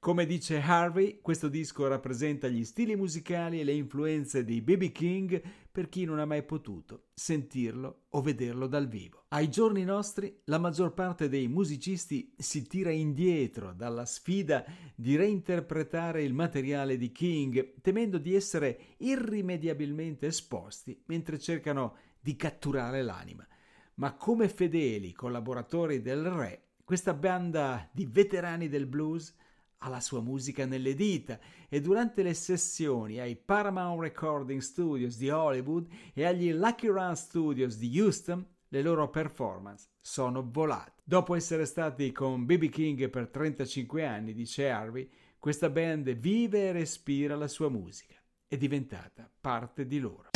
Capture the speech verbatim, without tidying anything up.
Come dice Harvey, questo disco rappresenta gli stili musicali e le influenze di B B King per chi non ha mai potuto sentirlo o vederlo dal vivo. Ai giorni nostri, la maggior parte dei musicisti si tira indietro dalla sfida di reinterpretare il materiale di King, temendo di essere irrimediabilmente esposti mentre cercano di catturare l'anima. Ma come fedeli collaboratori del re, questa banda di veterani del blues ha la sua musica nelle dita e durante le sessioni ai Paramount Recording Studios di Hollywood e agli Lucky Run Studios di Houston le loro performance sono volate. Dopo essere stati con B B King per trentacinque anni, dice Harvey, questa band vive e respira la sua musica, è diventata parte di loro.